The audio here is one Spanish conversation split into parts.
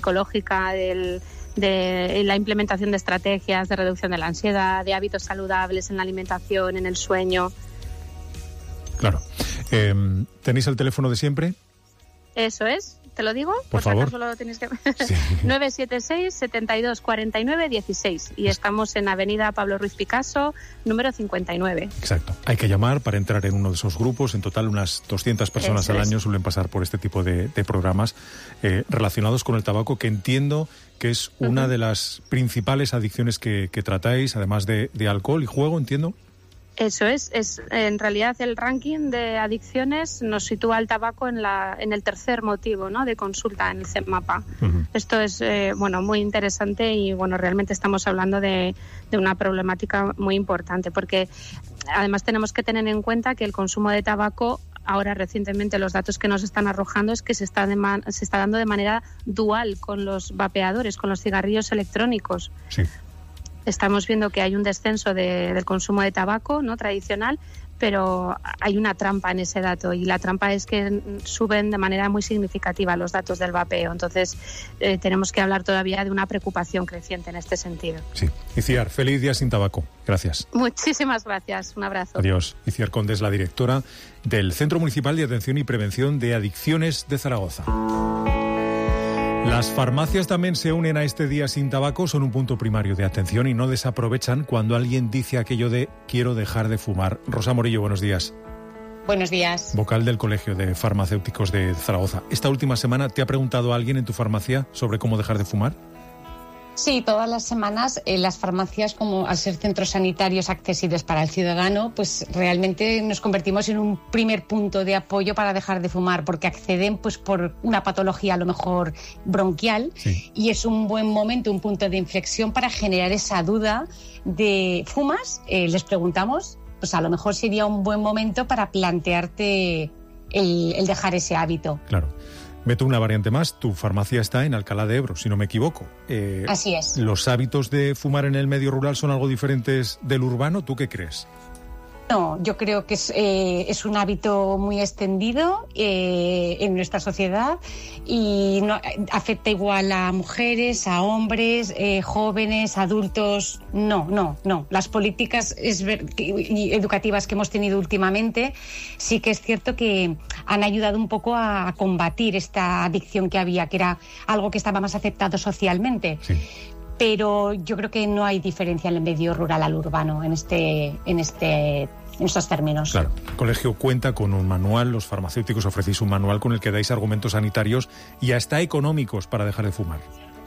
psicológica de la implementación de estrategias de reducción de la ansiedad, de hábitos saludables en la alimentación, en el sueño. Claro. ¿Tenéis el teléfono de siempre? Eso es. ¿Te lo digo? Por favor. Si acaso lo tienes que... Sí. 976 72 49 16 y estamos en Avenida Pablo Ruiz Picasso, número 59. Exacto. Hay que llamar para entrar en uno de esos grupos. En total, unas 200 personas al año suelen pasar por este tipo de programas relacionados con el tabaco, que entiendo que es una de las principales adicciones que tratáis, además de alcohol y juego, entiendo. Eso es en realidad el ranking de adicciones nos sitúa el tabaco en el tercer motivo, ¿no?, de consulta en el CEPMAPA. Esto es muy interesante y realmente estamos hablando de una problemática muy importante, porque además tenemos que tener en cuenta que el consumo de tabaco, ahora recientemente los datos que nos están arrojando es que se está dando de manera dual con los vapeadores, con los cigarrillos electrónicos. Sí. Estamos viendo que hay un descenso del consumo de tabaco, ¿no?, tradicional, pero hay una trampa en ese dato, y la trampa es que suben de manera muy significativa los datos del vapeo. Entonces tenemos que hablar todavía de una preocupación creciente en este sentido. Sí. Iciar, feliz día sin tabaco. Gracias. Muchísimas gracias. Un abrazo. Adiós. Iciar Conde es la directora del Centro Municipal de Atención y Prevención de Adicciones de Zaragoza. Las farmacias también se unen a este día sin tabaco, son un punto primario de atención y no desaprovechan cuando alguien dice aquello de quiero dejar de fumar. Rosa Morillo, buenos días. Buenos días. Vocal del Colegio de Farmacéuticos de Zaragoza. ¿Esta última semana te ha preguntado alguien en tu farmacia sobre cómo dejar de fumar? Sí, todas las semanas las farmacias, como al ser centros sanitarios accesibles para el ciudadano, pues realmente nos convertimos en un primer punto de apoyo para dejar de fumar, porque acceden pues por una patología a lo mejor bronquial, sí, y es un buen momento, un punto de inflexión para generar esa duda de ¿fumas? Les preguntamos, pues a lo mejor sería un buen momento para plantearte el dejar ese hábito. Claro. Meto una variante más, tu farmacia está en Alcalá de Ebro, si no me equivoco. Así es. ¿Los hábitos de fumar en el medio rural son algo diferentes del urbano? ¿Tú qué crees? No, yo creo que es un hábito muy extendido en nuestra sociedad y no, afecta igual a mujeres, a hombres, jóvenes, adultos. No. Las políticas educativas que hemos tenido últimamente sí que es cierto que han ayudado un poco a combatir esta adicción que había, que era algo que estaba más aceptado socialmente. Sí. Pero yo creo que no hay diferencia en el medio rural al urbano en estos términos. Claro, el colegio cuenta con un manual, los farmacéuticos ofrecéis un manual con el que dais argumentos sanitarios y hasta económicos para dejar de fumar.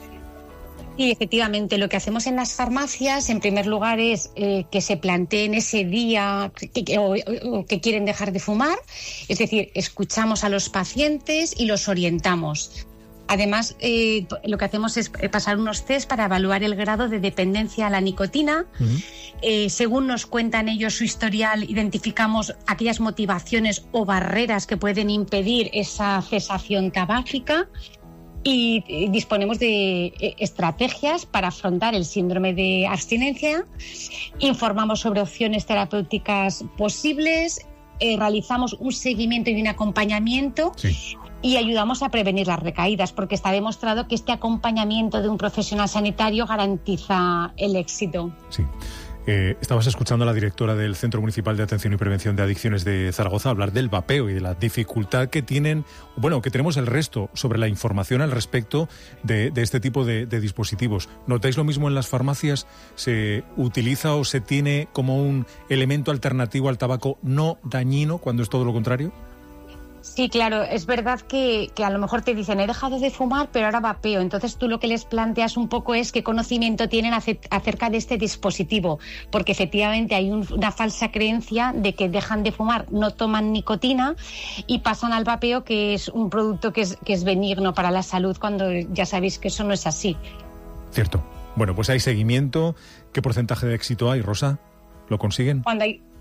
Y efectivamente, lo que hacemos en las farmacias, en primer lugar, es que se planteen ese día que quieren dejar de fumar, es decir, escuchamos a los pacientes y los orientamos. Además, lo que hacemos es pasar unos test para evaluar el grado de dependencia a la nicotina. Según nos cuentan ellos su historial, identificamos aquellas motivaciones o barreras que pueden impedir esa cesación tabáquica y disponemos de estrategias para afrontar el síndrome de abstinencia. Informamos sobre opciones terapéuticas posibles, realizamos un seguimiento y un acompañamiento. Sí. Y ayudamos a prevenir las recaídas, porque está demostrado que este acompañamiento de un profesional sanitario garantiza el éxito. Sí. Estabas escuchando a la directora del Centro Municipal de Atención y Prevención de Adicciones de Zaragoza hablar del vapeo y de la dificultad que tenemos el resto sobre la información al respecto de este tipo de dispositivos. ¿Notáis lo mismo en las farmacias? ¿Se utiliza o se tiene como un elemento alternativo al tabaco no dañino cuando es todo lo contrario? Sí, claro, es verdad que a lo mejor te dicen he dejado de fumar pero ahora vapeo, entonces tú lo que les planteas un poco es qué conocimiento tienen acerca de este dispositivo, porque efectivamente hay una falsa creencia de que dejan de fumar, no toman nicotina y pasan al vapeo, que es un producto que es benigno para la salud, cuando ya sabéis que eso no es así. Cierto. Bueno, pues hay seguimiento. ¿Qué porcentaje de éxito hay, Rosa? ¿Lo consiguen?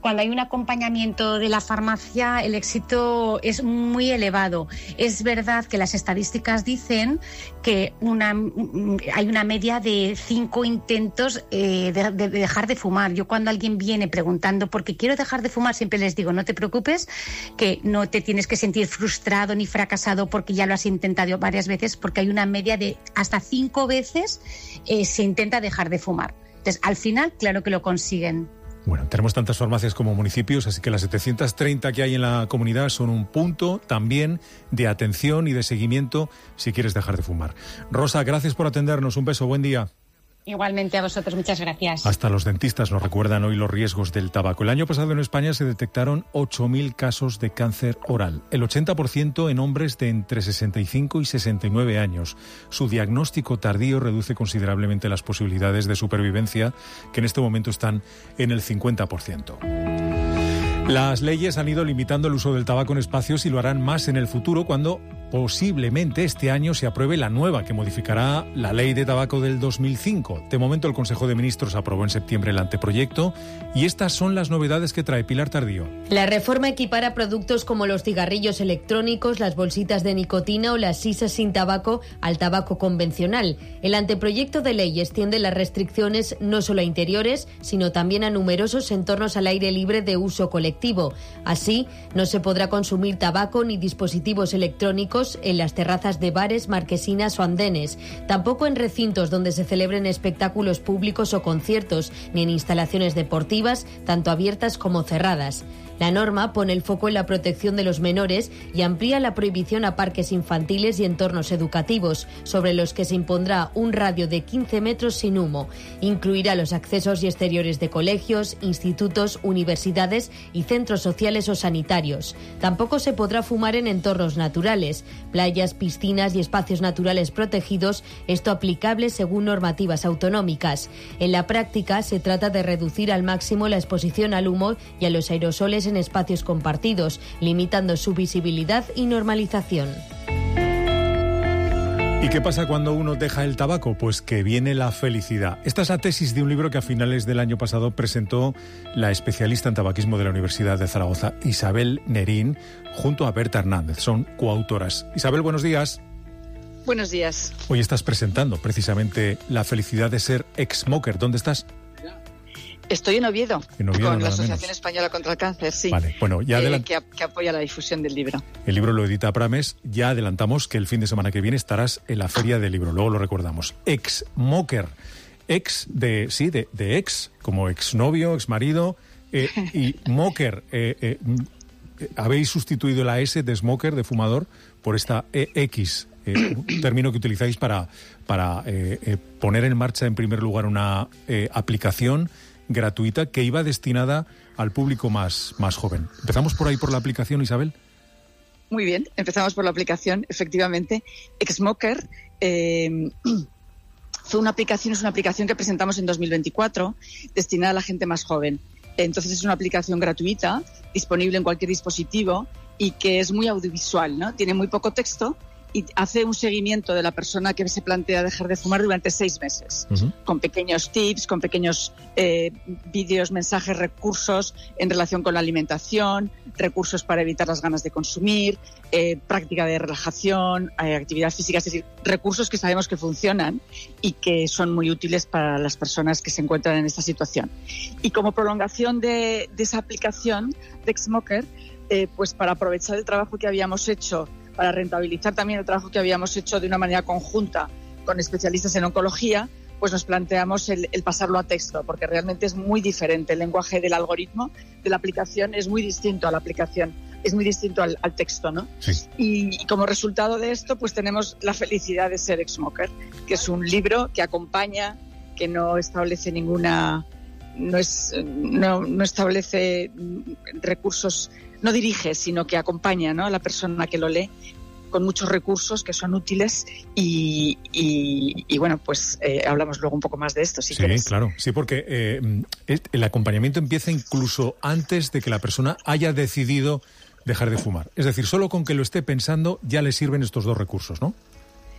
cuando hay un acompañamiento de la farmacia, el éxito es muy elevado. Es verdad que las estadísticas dicen que hay una media de 5 intentos de dejar de fumar. Yo cuando alguien viene preguntando por qué quiero dejar de fumar, siempre les digo, no te preocupes, que no te tienes que sentir frustrado ni fracasado porque ya lo has intentado varias veces, porque hay una media de hasta 5 veces se intenta dejar de fumar. Entonces, al final, claro que lo consiguen. Bueno, tenemos tantas farmacias como municipios, así que las 730 que hay en la comunidad son un punto también de atención y de seguimiento si quieres dejar de fumar. Rosa, gracias por atendernos. Un beso, buen día. Igualmente a vosotros, muchas gracias. Hasta los dentistas nos recuerdan hoy los riesgos del tabaco. El año pasado en España se detectaron 8.000 casos de cáncer oral, el 80% en hombres de entre 65 y 69 años. Su diagnóstico tardío reduce considerablemente las posibilidades de supervivencia, que en este momento están en el 50%. Las leyes han ido limitando el uso del tabaco en espacios y lo harán más en el futuro cuando posiblemente este año se apruebe la nueva que modificará la ley de tabaco del 2005. De momento el Consejo de Ministros aprobó en septiembre el anteproyecto y estas son las novedades que trae Pilar Tardío. La reforma equipara productos como los cigarrillos electrónicos, las bolsitas de nicotina o las sisas sin tabaco al tabaco convencional. El anteproyecto de ley extiende las restricciones no solo a interiores, sino también a numerosos entornos al aire libre de uso colectivo. Así, no se podrá consumir tabaco ni dispositivos electrónicos en las terrazas de bares, marquesinas o andenes, tampoco en recintos donde se celebren espectáculos públicos o conciertos, ni en instalaciones deportivas, tanto abiertas como cerradas. La norma pone el foco en la protección de los menores y amplía la prohibición a parques infantiles y entornos educativos, sobre los que se impondrá un radio de 15 metros sin humo. Incluirá los accesos y exteriores de colegios, institutos, universidades y centros sociales o sanitarios. Tampoco se podrá fumar en entornos naturales, playas, piscinas y espacios naturales protegidos, esto aplicable según normativas autonómicas. En la práctica se trata de reducir al máximo la exposición al humo y a los aerosoles en espacios compartidos, limitando su visibilidad y normalización. ¿Y qué pasa cuando uno deja el tabaco? Pues que viene la felicidad. Esta es la tesis de un libro que a finales del año pasado presentó la especialista en tabaquismo de la Universidad de Zaragoza, Isabel Nerín, junto a Berta Hernández. Son coautoras. Isabel, buenos días. Buenos días. Hoy estás presentando precisamente la felicidad de ser ex-smoker. ¿Dónde estás? Estoy en Oviedo con la Asociación menos. Española contra el Cáncer, sí. Vale, bueno, ya que apoya la difusión del libro. El libro lo edita Prames. Ya adelantamos que el fin de semana que viene estarás en la Feria del Libro. Luego lo recordamos. Ex-smoker. Ex de ex, como exnovio, exmarido. Y moker. Habéis sustituido la S de smoker, de fumador, por esta EX. Un término que utilizáis para poner en marcha, en primer lugar, una aplicación gratuita que iba destinada al público más joven. ¿Empezamos por ahí, por la aplicación, Isabel? Muy bien, empezamos por la aplicación, efectivamente. Ex-smoker es una aplicación que presentamos en 2024, destinada a la gente más joven. Entonces es una aplicación gratuita, disponible en cualquier dispositivo y que es muy audiovisual, ¿no? Tiene muy poco texto y hace un seguimiento de la persona que se plantea dejar de fumar durante 6 meses, con pequeños tips, con pequeños vídeos, mensajes, recursos en relación con la alimentación, recursos para evitar las ganas de consumir, práctica de relajación, actividad física, es decir, recursos que sabemos que funcionan y que son muy útiles para las personas que se encuentran en esta situación. Y como prolongación de esa aplicación de Ex-smoker, pues para aprovechar el trabajo que habíamos hecho, para rentabilizar también el trabajo que habíamos hecho de una manera conjunta con especialistas en oncología, pues nos planteamos el pasarlo a texto, porque realmente es muy diferente. El lenguaje del algoritmo de la aplicación es muy distinto a la aplicación, es muy distinto al texto, ¿no? Sí. Y como resultado de esto, pues tenemos la felicidad de ser ex-smoker, que es un libro que acompaña, que no establece no establece recursos, no dirige, sino que acompaña, ¿no?, a la persona que lo lee con muchos recursos que son útiles y bueno, pues hablamos luego un poco más de esto, si quieres. Sí, claro, sí, porque el acompañamiento empieza incluso antes de que la persona haya decidido dejar de fumar. Es decir, solo con que lo esté pensando ya le sirven estos 2 recursos, ¿no?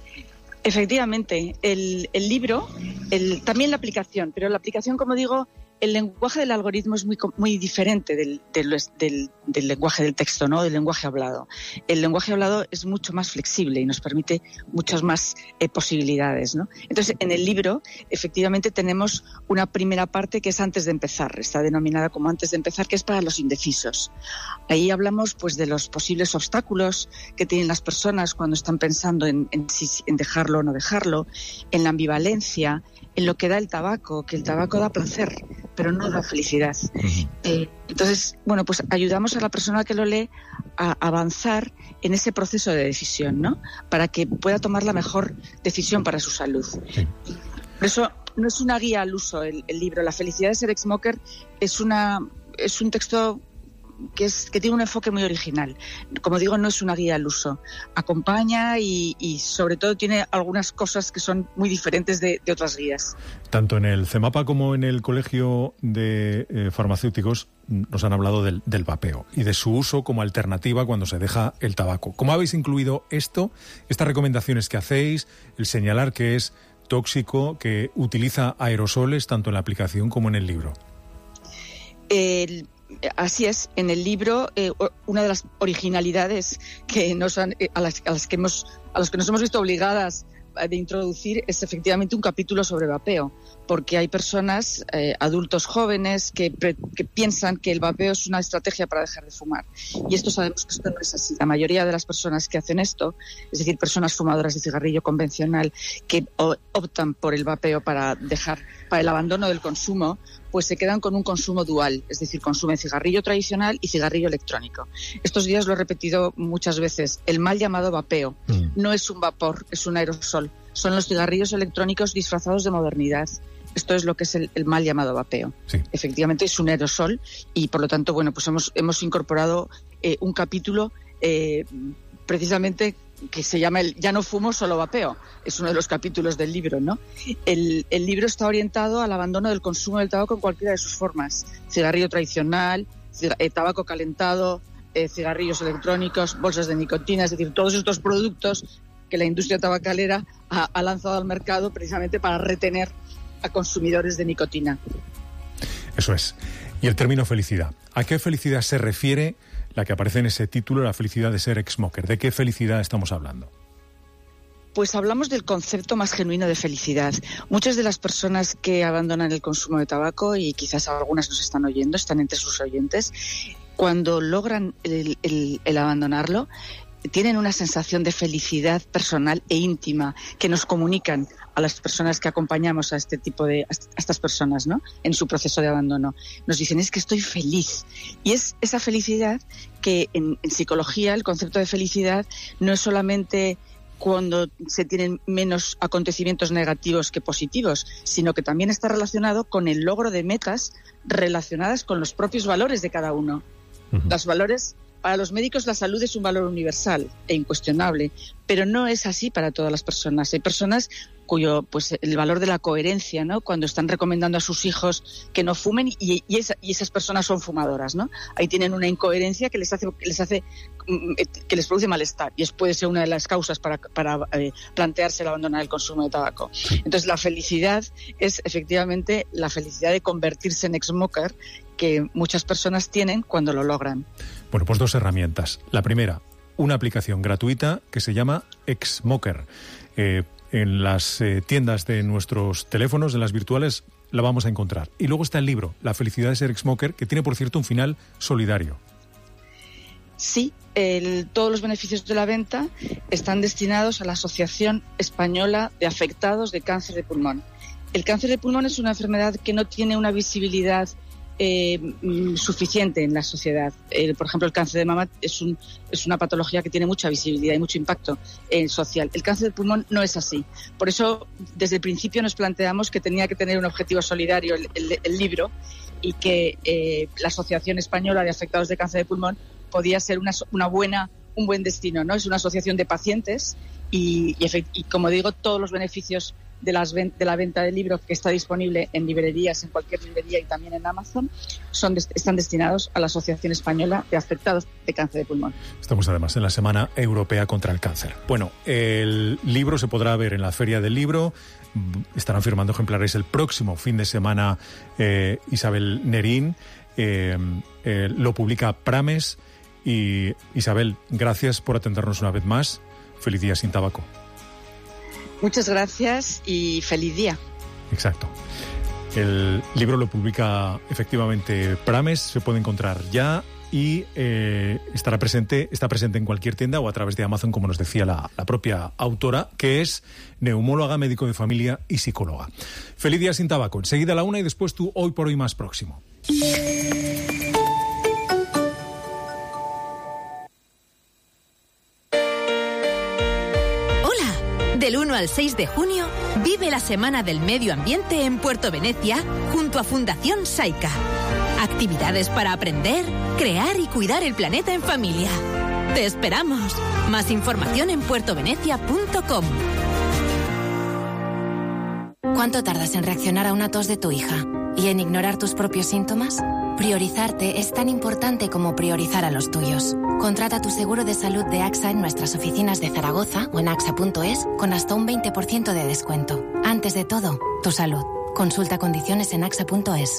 Efectivamente, el libro, también la aplicación, pero la aplicación, como digo, el lenguaje del algoritmo es muy diferente del lenguaje del texto, ¿no? Del lenguaje hablado. El lenguaje hablado es mucho más flexible y nos permite muchas más posibilidades, ¿no? Entonces, en el libro, efectivamente, tenemos una primera parte que es antes de empezar, está denominada como antes de empezar, que es para los indecisos. Ahí hablamos, pues, de los posibles obstáculos que tienen las personas cuando están pensando en dejarlo o no dejarlo, en la ambivalencia, en lo que da el tabaco, que el tabaco da placer, pero no da felicidad. Entonces, bueno, pues ayudamos a la persona que lo lee a avanzar en ese proceso de decisión, ¿no? Para que pueda tomar la mejor decisión para su salud. Sí. Por eso no es una guía al uso el libro. La felicidad de ser ex-smoker es un texto que tiene un enfoque muy original. Como digo, no es una guía al uso. Acompaña y sobre todo tiene algunas cosas que son muy diferentes de otras guías. Tanto en el CEMAPA como en el Colegio de Farmacéuticos nos han hablado del vapeo y de su uso como alternativa cuando se deja el tabaco. ¿Cómo habéis incluido estas recomendaciones que hacéis, el señalar que es tóxico, que utiliza aerosoles tanto en la aplicación como en el libro? Así es, en el libro una de las originalidades que a las que nos hemos visto obligadas de introducir es efectivamente un capítulo sobre vapeo, porque hay personas, adultos jóvenes, que piensan que el vapeo es una estrategia para dejar de fumar. Y sabemos que esto no es así. La mayoría de las personas que hacen esto, es decir, personas fumadoras de cigarrillo convencional que optan por el vapeo para el abandono del consumo, pues se quedan con un consumo dual, es decir, consumen cigarrillo tradicional y cigarrillo electrónico. Estos días lo he repetido muchas veces, el mal llamado vapeo no es un vapor, es un aerosol. Son los cigarrillos electrónicos disfrazados de modernidad. Esto es lo que es el mal llamado vapeo. Sí. Efectivamente es un aerosol y, por lo tanto, bueno, pues hemos incorporado un capítulo precisamente que se llama Ya no fumo, solo vapeo. Es uno de los capítulos del libro, ¿no? El libro está orientado al abandono del consumo del tabaco en cualquiera de sus formas. Cigarrillo tradicional, tabaco calentado, cigarrillos electrónicos, bolsas de nicotina, es decir, todos estos productos que la industria tabacalera ha lanzado al mercado precisamente para retener a consumidores de nicotina. Eso es. Y el término felicidad. ¿A qué felicidad se refiere la que aparece en ese título, la felicidad de ser ex-smoker? ¿De qué felicidad estamos hablando? Pues hablamos del concepto más genuino de felicidad. Muchas de las personas que abandonan el consumo de tabaco, y quizás algunas nos están oyendo, están entre sus oyentes, cuando logran el abandonarlo, tienen una sensación de felicidad personal e íntima que nos comunican a las personas que acompañamos a estas personas, ¿no? En su proceso de abandono. Nos dicen, es que estoy feliz. Y es esa felicidad que en psicología, el concepto de felicidad no es solamente cuando se tienen menos acontecimientos negativos que positivos, sino que también está relacionado con el logro de metas relacionadas con los propios valores de cada uno. Los valores. Para los médicos la salud es un valor universal e incuestionable, pero no es así para todas las personas. Hay personas cuyo, pues, el valor de la coherencia, ¿no? Cuando están recomendando a sus hiji que no fumen y esas personas son fumadoras, ¿no? Ahí tienen una incoherencia que les produce malestar y puede ser una de las causas para plantearse el abandonar el consumo de tabaco. Entonces la felicidad es efectivamente la felicidad de convertirse en ex-smoker que muchas personas tienen cuando lo logran. Bueno, pues dos herramientas. La primera, una aplicación gratuita que se llama ex-smoker. En las tiendas de nuestros teléfonos, en las virtuales, la vamos a encontrar. Y luego está el libro, La felicidad de ser ex-smoker, que tiene, por cierto, un final solidario. Sí, todos los beneficios de la venta están destinados a la Asociación Española de Afectados de Cáncer de Pulmón. El cáncer de pulmón es una enfermedad que no tiene una visibilidad suficiente en la sociedad. Por ejemplo, el cáncer de mama es una patología que tiene mucha visibilidad y mucho impacto social. El cáncer de pulmón no es así. Por eso, desde el principio nos planteamos que tenía que tener un objetivo solidario el libro y que la Asociación Española de Afectados de Cáncer de Pulmón podía ser un buen destino, ¿no? Es una asociación de pacientes y como digo, todos los beneficios de la venta del libro, que está disponible en librerías, en cualquier librería y también en Amazon, están destinados a la Asociación Española de Afectados de Cáncer de Pulmón. Estamos además en la Semana Europea contra el Cáncer. Bueno, el libro se podrá ver en la Feria del Libro. Estarán firmando ejemplares el próximo fin de semana Isabel Nerín. Lo publica Prames. Y Isabel, gracias por atendernos una vez más. Feliz día sin tabaco. Muchas gracias y feliz día. Exacto. El libro lo publica efectivamente Prames, se puede encontrar ya y está presente en cualquier tienda o a través de Amazon, como nos decía la propia autora, que es neumóloga, médico de familia y psicóloga. Feliz día sin tabaco. Enseguida a la 1 y después tú Hoy por Hoy más próximo. Del 1 al 6 de junio, vive la Semana del Medio Ambiente en Puerto Venecia junto a Fundación Saika. Actividades para aprender, crear y cuidar el planeta en familia. ¡Te esperamos! Más información en puertovenecia.com. ¿Cuánto tardas en reaccionar a una tos de tu hija y en ignorar tus propios síntomas? Priorizarte es tan importante como priorizar a los tuyos. Contrata tu seguro de salud de AXA en nuestras oficinas de Zaragoza o en axa.es con hasta un 20% de descuento. Antes de todo, tu salud. Consulta condiciones en axa.es.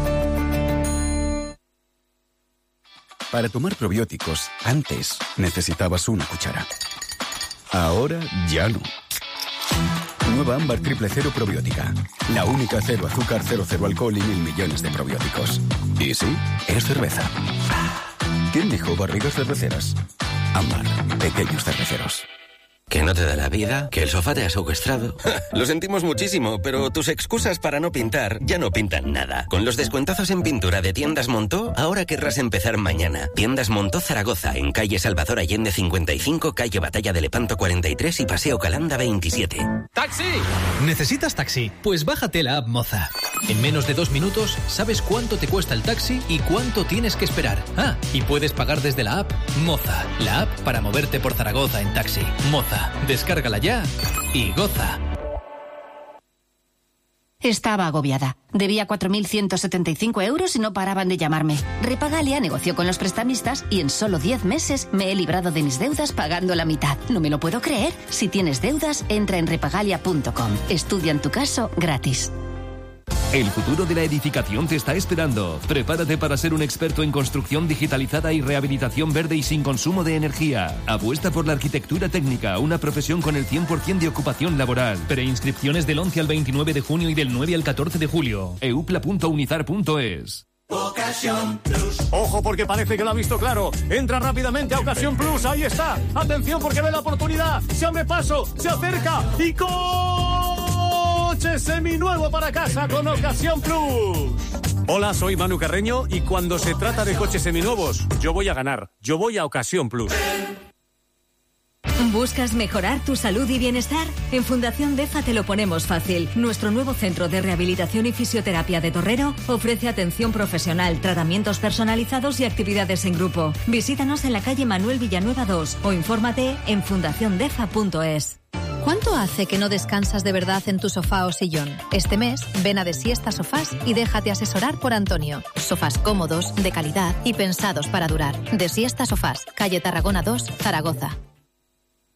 Para tomar probióticos, antes necesitabas una cuchara. Ahora ya no. Nueva Ámbar Triple Cero Probiótica. La única cero azúcar, cero alcohol y 1.000 millones de probióticos. Y sí, es cerveza. ¿Quién dijo barrigas cerveceras? Ámbar, pequeños cerveceros. ¿Que no te da la vida? ¿Que el sofá te ha secuestrado? Lo sentimos muchísimo, pero tus excusas para no pintar ya no pintan nada. Con los descuentazos en pintura de Tiendas Montó, ahora querrás empezar mañana. Tiendas Montó Zaragoza, en calle Salvador Allende 55, calle Batalla de Lepanto 43 y Paseo Calanda 27. ¡Taxi! ¿Necesitas taxi? Pues bájate la app Moza. En menos de 2 minutos sabes cuánto te cuesta el taxi y cuánto tienes que esperar. Ah, y puedes pagar desde la app Moza, la app para moverte por Zaragoza en taxi. Moza. Descárgala ya y goza. Estaba agobiada. Debía 4.175 euros y no paraban de llamarme. Repagalia negoció con los prestamistas y en solo 10 meses me he librado de mis deudas pagando la mitad. No me lo puedo creer. Si tienes deudas, entra en repagalia.com. Estudia en tu caso gratis. El futuro de la edificación te está esperando. Prepárate para ser un experto en construcción digitalizada y rehabilitación verde y sin consumo de energía. Apuesta por la arquitectura técnica, una profesión con el 100% de ocupación laboral. Preinscripciones del 11 al 29 de junio y del 9 al 14 de julio. eupla.unizar.es. Ocasión Plus. Ojo, porque parece que lo ha visto claro. Entra rápidamente a Ocasión Plus. Ahí está. Atención, porque ve la oportunidad. Se abre paso, se acerca y coche seminuevo para casa con Ocasión Plus. Hola, soy Manu Carreño y cuando se trata de coches seminuevos, yo voy a ganar. Yo voy a Ocasión Plus. ¿Buscas mejorar tu salud y bienestar? En Fundación DEFA te lo ponemos fácil. Nuestro nuevo centro de rehabilitación y fisioterapia de Torrero ofrece atención profesional, tratamientos personalizados y actividades en grupo. Visítanos en la calle Manuel Villanueva 2 o infórmate en fundaciondefa.es. ¿Cuánto hace que no descansas de verdad en tu sofá o sillón? Este mes, ven a Desiesta Sofás y déjate asesorar por Antonio. Sofás cómodos, de calidad y pensados para durar. Desiesta Sofás, calle Tarragona 2, Zaragoza.